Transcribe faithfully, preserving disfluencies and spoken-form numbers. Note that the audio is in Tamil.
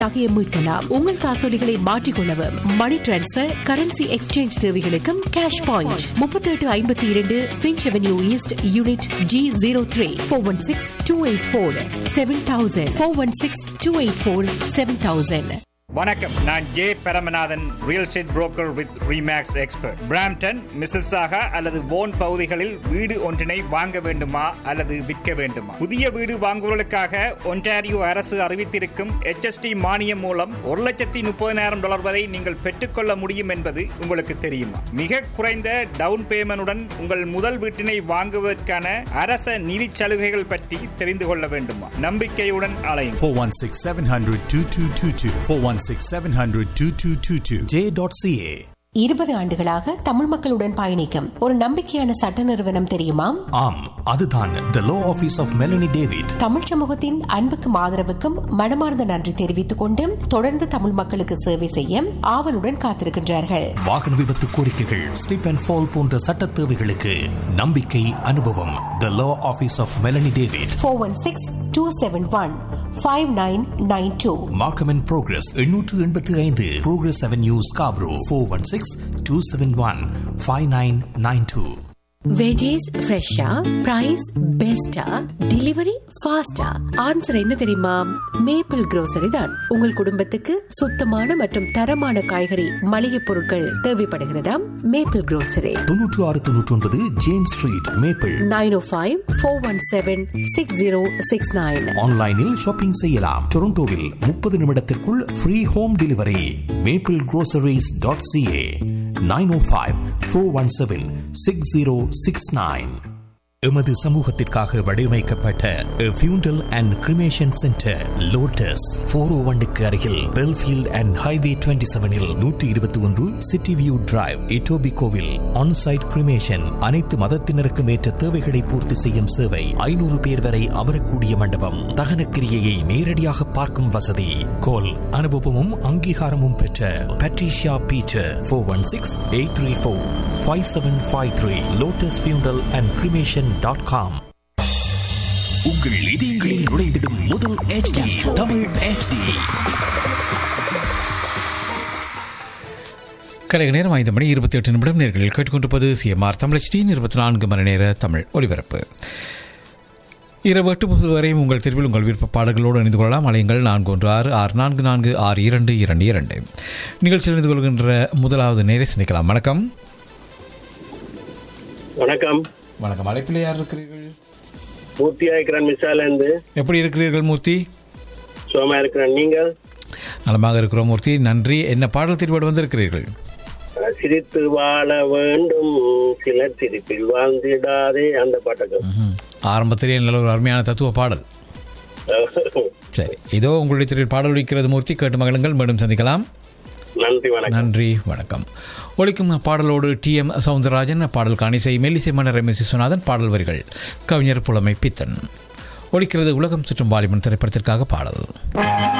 நகையை மீட்கலாம். உங்கள் காசோலிகளை மாற்றிக்கொள்ளவும் மணி டிரான்ஸ்பர், கரன்சி எக்ஸ்சேஞ்ச் தேவைகளுக்கும் கேஷ் பாயிண்ட். முப்பத்தி எட்டு ஐம்பத்தி இரண்டு pinch avenue east unit G zero three four one six two eight four seven thousand four one six two eight four seven thousand. வணக்கம், நான் J Paramanathan, real estate broker with remakes expert. Brampton, மிஸ்ஸஸாகா அல்லது போன் பகுதிகளில் வீடு ஒன்றினை வாங்க வேண்டுமா அல்லது விற்க வேண்டுமா? புதிய வீடு வாங்குவதற்காக ஒன்டாரியோ அரசு அறிவித்திருக்கும் எச் எஸ் டி மானியம் மூலம் ஒரு லட்சத்தி முப்பதினாயிரம் டாலர் வரை நீங்கள் பெற்றுக்கொள்ள முடியும் என்பது உங்களுக்கு தெரியுமா? மிக குறைந்த டவுன் பேமெண்டுடன் உங்கள் முதல் வீட்டினை வாங்குவதற்கான அரச நிதி சலுகைகள் பற்றி தெரிந்து கொள்ள வேண்டுமா? நம்பிக்கையுடன் அலையும். four one six seven hundred two two two two four one six seven hundred two two two two j dot c a. இருபது ஆண்டுகளாக தமிழ் மக்களுடன் பயணிக்கும் ஒரு நம்பிக்கையான சட்ட நிறுவனம் தெரியுமா? ஆம், அதுதான் The Law Office of Melanie David. Tamil சமூகத்தின் அன்புக்கும் ஆதரவுக்கும் மனமார்ந்த நன்றி தெரிவித்துக் கொண்டு தொடர்ந்து தமிழ் மக்களுக்கு சேவை செய்ய ஆவலுடன் காத்திருக்கின்றார்கள். வாகன விபத்து கோரிக்கைகள், ஸ்லிப் அண்ட் ஃபால் போன்ற சட்ட தேவைகளுக்கு நம்பிக்கை, அனுபவம். The Law Office of Melanie David. four one six two seven one five nine nine two. Markham and Progress எண்ணூற்று எண்பத்தி ஐந்து Progress Avenue, Scarborough. four one six two seven one five nine nine two. Veggies ஃப்ரெஷ்ஷா, பிரைஸ் பெஸ்டா, டெலிவரி ஃபாஸ்டா? ஆன்சர் என்ன தெரியுமா? மேப்பிள் grocery தான். உங்கள் குடும்பத்துக்கு சுத்தமான மற்றும் தரமான காய்கறி மளிகை பொருட்கள் தேவைப்படுகிறதா? Maple grocery. தொன்னூற்று ஆறு தொன்னூற்றி ஒன்பது James street, maple. nine oh five four one seven six zero six nine. ஆன்லைனில் ஷாப்பிங் செய்யலாம். டொரண்டோவில் முப்பது நிமிடத்திற்குள் free home delivery. Maple groceries dot c a. nine oh five four one seven six zero six nine. எமது சமூகத்திற்காக வடிவமைக்கப்பட்ட ஃபியூண்டல் and cremation centre lotus four ஓ ஒன்னுக்கு அருகில் பெல்ஃபீல்ட் அண்ட் ஹைவே டுவெண்ட்டி செவனில் நூற்றி இருபத்தி ஒன்று city view drive, இட்டோபிகோவில். Onsite cremation, அனைத்து மதத்தினருக்கும் ஏற்ற தேவைகளை பூர்த்தி செய்யும் சேவை. ஐநூறு பேர் வரை அமரக்கூடிய மண்டபம். தகன கிரியையை நேரடியாக பார்க்கும் வசதி. கோல் அனுபவமும் அங்கீகாரமும் பெற்ற Patricia Peter. Four one six eight three four five seven five three. Lotus ஃபியூண்டல் அண்ட் கிரிமேஷன் டாட் காம். உங்கள் இதயங்களில் நுழைந்திடும் முதல் H D Tamil H D. கலைக நேரம் ஐந்து மணி இருபத்தி எட்டு நிமிடம். நேர்களில் கேட்டுக்கொண்டிருப்பது சிஎம்ஆர் தமிழ் H D இருபத்தி நான்கு மணி நேர தமிழ் ஒலிபரப்பு. இரவு எட்டு முப்பது வரை உங்கள் தெருவில் உங்கள் விருப்ப பாடல்களோடு இணைந்து கொள்ளலாம். அலையுங்கள் நான்கு ஒன்று ஆறு ஆறு நான்கு நான்கு ஆறு இரண்டு இரண்டு இரண்டு. நிகழ்ச்சியில் இணைந்து கொள்கின்ற முதலாவது நேரை சந்திக்கலாம். வணக்கம். வணக்கம். வணக்கம். அழைப்பில் யார் இருக்கிறீர்கள்? மூர்த்தி இருக்கிறேன், மிசாலேந்து. எப்படி இருக்கிறீர்கள் மூர்த்தி? சுகமா இருக்கிறேன், நீங்கள்? நலமாக இருக்கிறோம் மூர்த்தி, நன்றி. என்ன பாடல் திருப்பாடு வந்திருக்கிறீர்கள்? சிரித்து வாழ வேண்டும் சிலர் சிரிப்பில் வாழ்ந்திடாதே, அந்த பாட்டுக்கு. ஆரம்பத்திலே நல்ல ஒரு அருமையான தத்துவ பாடல். சரி, இதோ உங்களுடைய திரையில் பாடல் ஒலிக்கிறது மூர்த்தி, கேட்டு மகிழுங்கள். மீண்டும் சந்திக்கலாம். நன்றி, வணக்கம். நன்றி, வணக்கம். ஒலிக்கும் பாடலோடு டி எம் சவுந்தரராஜன், பாடல் காணிசை மெல்லிசை மன்னர் எம் எஸ் விஸ்வநாதன், பாடல் வரிகள் கவிஞர் புலமை பித்தன். ஒலிக்கிறது உலகம் சுற்றும் வாலிபன் திரைப்படத்திற்காக பாடல்.